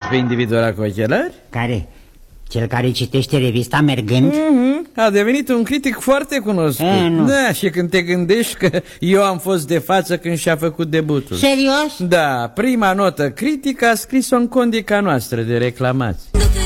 pe individul cu ochelari? Care? Cel care citește revista mergând? A devenit un critic foarte cunoscut. Da, și când te gândești că eu am fost de față când și-a făcut debutul. Serios? Da, prima notă critică a scris-o în condica noastră de reclamați.